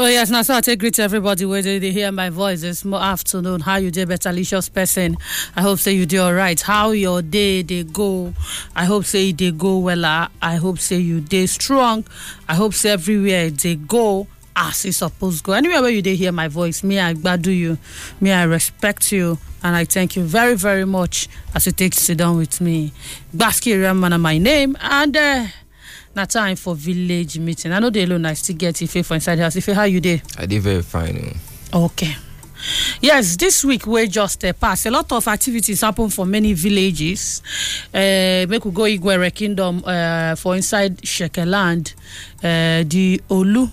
yes, now so I take greet to everybody where they hear my voice this afternoon. How you do, betalicious person? I hope say you do all right. How your day they go? I hope say they go well. I hope say you day strong. I hope say everywhere they go as it's supposed to go. Anywhere where you they hear my voice, me I gbadu you, me I respect you, and I thank you very very much as you take to sit down with me. Gbaski Ramana my name, and now time for village meeting. I know they alone I still get Ife for inside the house. Ife, how you dey? I did very fine. Okay. Yes, this week we just passed. A lot of activities happen for many villages. Make we go Igwere Kingdom for inside Shekeland. The Olu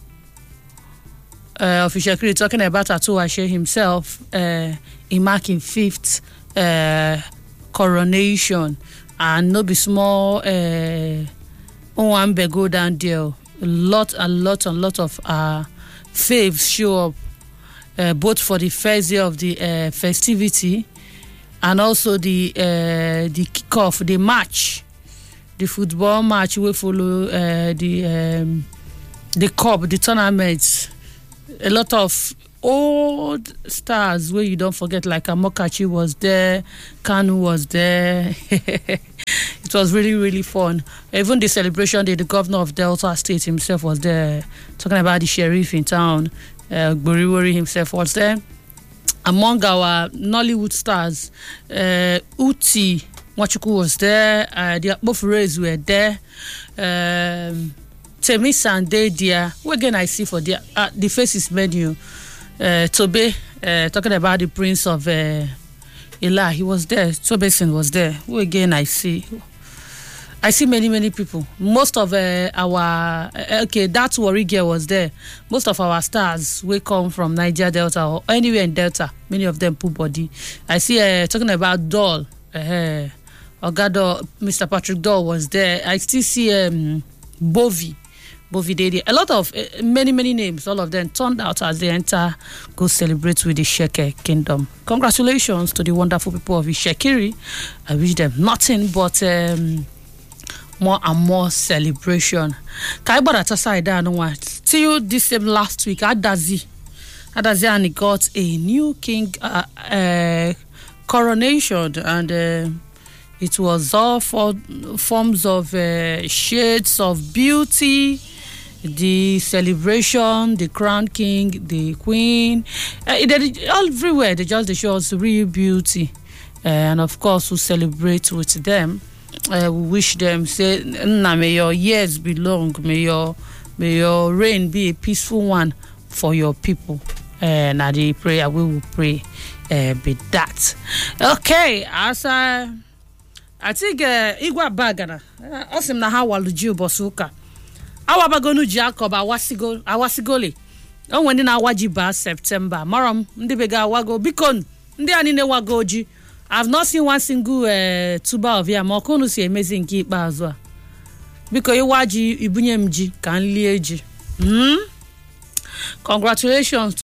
official talking about Atuwashe himself. He marking 5th coronation, and no be small. Go down there. A lot of faves show up, both for the first day of the festivity and also the kickoff, the match, the football match. We follow the cup, the tournaments. A lot of old stars where you don't forget, like Amokachi was there, Kanu was there. It was really, really fun. Even the celebration day, the governor of Delta State himself was there, talking about the sheriff in town. Gboriwori himself was there. Among our Nollywood stars, Uti Nwachukwu was there. The Akpofurez were there. Temis and Dedia. What again I see for the faces menu. Tobe, talking about the Prince of Ila, he was there. Tobesin was there. Who again I see many people. Most of our that Warri girl was there. Most of our stars we come from Niger Delta or anywhere in Delta. Many of them put body. I see talking about Doll. Ogado, Mr. Patrick Doll was there. I still see Bovi Dede. A lot of many names. All of them turned out as they enter go celebrate with the Sheke Kingdom. Congratulations to the wonderful people of Ishekiri. I wish them nothing but more and more celebration. Kaibara aside see you this same last week. Adazi and he got a new king coronation, and it was all for forms of shades of beauty. The celebration, the crown king, the queen, everywhere they show us real beauty, and of course we celebrate with them. We wish them, say, may your years be long, may your reign be a peaceful one for your people. And the prayer we will pray be that. Okay, as I think Igwa Bagana, awesome na how waluji bosuka. Awa bagonu Jacob awasigole. When na wajiba September. Maram ndi bega wago bikon ndi anine wagoji. I've not seen one single tuber of yam. Okonu si amazing ki ikpeazụ. Biko iwaji ibunye mji kan lieji. Congratulations